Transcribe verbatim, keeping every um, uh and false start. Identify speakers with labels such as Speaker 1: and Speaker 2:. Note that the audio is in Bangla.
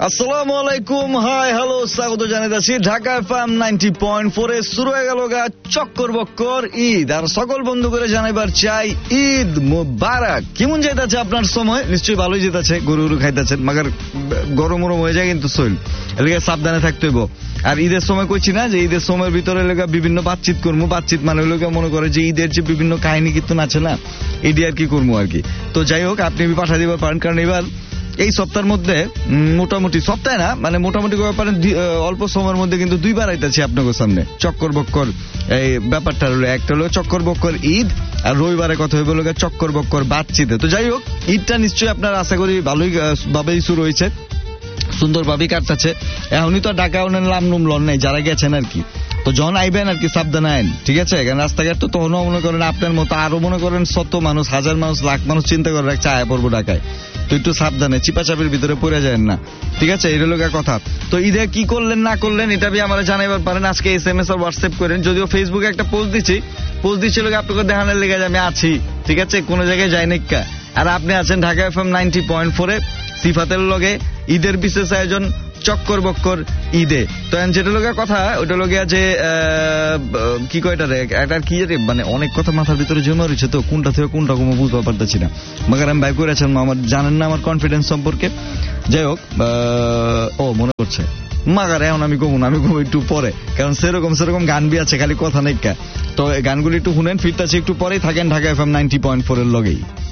Speaker 1: আসসালামু আলাইকুম, হাই হ্যালো, স্বাগত জানাইতেছি Dhaka FM ninety point four এ শুরু হয়ে গেল গা চক্কর বক্কর ঈদ। আর সকল বন্ধু করে জানাইবার চাই ঈদ মুবারক। কেমন যাইতেছে আপনার সময়? নিশ্চয়ই ভালোই যেতেছে, গরু গরু খাইতেছেন, মাগার গরম গরম হয়ে যায় কিন্তু শৈল এলাকা সাবধানে থাকতে হইব। আর ঈদের সময় কইছি না যে ঈদের সময়ের ভিতরে এলাকা বিভিন্ন বাতচিত করবো। বাতচিত মানে এলাকা মনে করে যে ঈদের যে বিভিন্ন কাহিনী কিন্তু আছে না, এটি আর কি করবো আর কি। তো যাই হোক, আপনি পাঠা দিবার পারেন, কারণ এবার এই সপ্তাহের মধ্যে মোটামুটি সপ্তাহে না মানে মোটামুটি পারেন অল্প সময়ের মধ্যে কিন্তু দুইবার আইতেছি আপনাদের সামনে চক্কর বক্কর এই ব্যাপারটা হলো। একটা হলো চক্কর বক্কর ঈদ, আর রবিবারের কথা হইব লোক চক্কর বক্কর বাতচিতে। তো যাই হোক, ঈদটা নিশ্চয়ই আপনার আশা করি ভালোই ভাবেই শুরু হয়েছে, সুন্দরভাবেই কাটতেছে। এখনই তো ঢাকা লাম নুম লন নাই যারা গেছেন আর কি। তো যখন আইবেন আর কি সাবধানে আইন, ঠিক আছে? কারণ রাস্তাঘাট তো তখনও মনে করেন আপনার মতো আরো মনে করেন শত মানুষ, হাজার মানুষ, লাখ মানুষ চিন্তা করে রাখছে আয়া পড়বো ঢাকায়। তো একটু সাবধানে, চিপাচাপির ভিতরে পড়ে যায় না, ঠিক আছে? এই হলো কথা। তো ঈদে কি করলেন না করলেন এটা বি আমরা জানাইবার পারেন। আজকে এস এম এস আর হোয়াটসঅ্যাপ করেন। যদিও ফেসবুকে একটা পোস্ট দিচ্ছি, পোস্ট দিচ্ছিল আপনাকে দেখানোর লেগে যে আমি আছি, ঠিক আছে? কোনো জায়গায় যাই নিকা। আর আপনি আছেন ঢাকা এফএম নাইনটি পয়েন্ট ফোরে সিফাতের লগে ঈদের বিশেষ আয়োজন চক্কর বক্কর ঈদে। তো যেটা লোকের কথা ওইটা লোকে আছে কি কয়টারে একটা কি মানে অনেক কথা মাথার ভিতরে জমে রয়েছে, তো কোনটা থেকে কোনটা কোনো বুঝতে পারতেছি না। মাগার আমি ভাই করেছেন আমার জানেন না আমার কনফিডেন্স সম্পর্কে। যাই হোক, ও মনে করছে মাগার এখন আমি কমুন, আমি কমু একটু পরে, কারণ সেরকম সেরকম গান বি আছে, খালি কথা নেই। তো গানগুলি একটু শুনেন, ফিরতেছি একটু পরেই, থাকেন Dhaka FM ninety point four এর লগেই।